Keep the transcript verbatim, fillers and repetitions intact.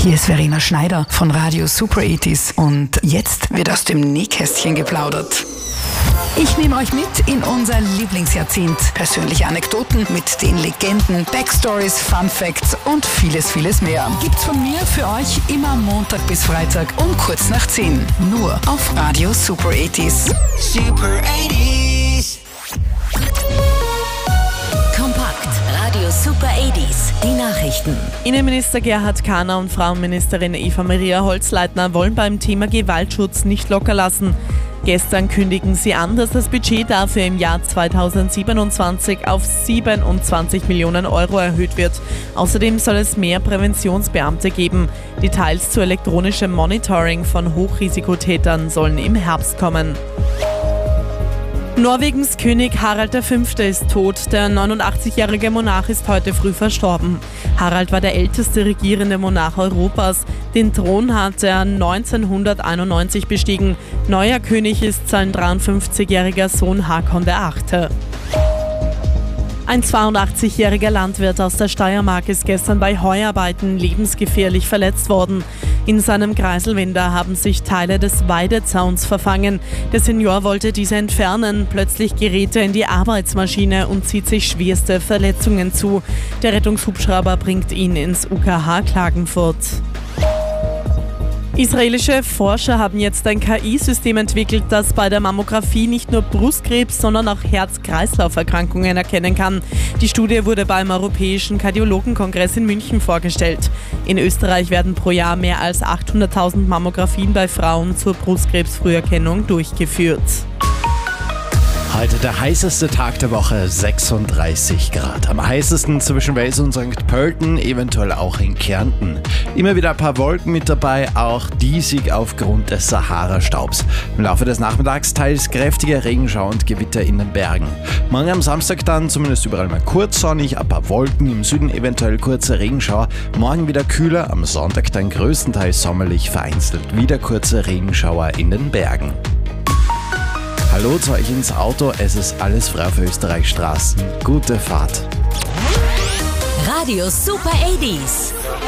Hier ist Verena Schneider von Radio Super achtziger und jetzt wird aus dem Nähkästchen geplaudert. Ich nehme euch mit in unser Lieblingsjahrzehnt. Persönliche Anekdoten mit den Legenden, Backstories, Fun Facts und vieles, vieles mehr. Gibt's von mir für euch immer Montag bis Freitag um kurz nach zehn. Nur auf Radio Super achtziger. Super achtziger. Kompakt. Radio Super achtziger. Die Nachrichten. Innenminister Gerhard Kahner und Frauenministerin Eva-Maria Holzleitner wollen beim Thema Gewaltschutz nicht locker lassen. Gestern kündigen sie an, dass das Budget dafür im Jahr zweitausendsiebenundzwanzig auf siebenundzwanzig Millionen Euro erhöht wird. Außerdem soll es mehr Präventionsbeamte geben. Details zu elektronischem Monitoring von Hochrisikotätern sollen im Herbst kommen. Norwegens König Harald der Fünfte ist tot. Der neunundachtzigjährige Monarch ist heute früh verstorben. Harald war der älteste regierende Monarch Europas. Den Thron hat er neunzehnhunderteinundneunzig bestiegen. Neuer König ist sein dreiundfünfzigjähriger Sohn Hakon der Achte. Ein zweiundachtzigjähriger Landwirt aus der Steiermark ist gestern bei Heuarbeiten lebensgefährlich verletzt worden. In seinem Kreiselwender haben sich Teile des Weidezauns verfangen. Der Senior wollte diese entfernen. Plötzlich gerät er in die Arbeitsmaschine und zieht sich schwerste Verletzungen zu. Der Rettungshubschrauber bringt ihn ins U K H Klagenfurt. Israelische Forscher haben jetzt ein K I-System entwickelt, das bei der Mammographie nicht nur Brustkrebs, sondern auch Herz-Kreislauf-Erkrankungen erkennen kann. Die Studie wurde beim Europäischen Kardiologenkongress in München vorgestellt. In Österreich werden pro Jahr mehr als achthunderttausend Mammographien bei Frauen zur Brustkrebsfrüherkennung durchgeführt. Heute der heißeste Tag der Woche, sechsunddreißig Grad. Am heißesten zwischen Wels und Sankt Pölten, eventuell auch in Kärnten. Immer wieder ein paar Wolken mit dabei, auch diesig aufgrund des Sahara-Staubs. Im Laufe des Nachmittags teils kräftiger Regenschauer und Gewitter in den Bergen. Morgen am Samstag dann zumindest überall mal kurz sonnig, ein paar Wolken, im Süden eventuell kurze Regenschauer. Morgen wieder kühler, am Sonntag dann größtenteils sommerlich, vereinzelt wieder kurze Regenschauer in den Bergen. Hallo zu euch ins Auto, es ist alles frei auf Österreichs Straßen. Gute Fahrt. Radio Super achtziger.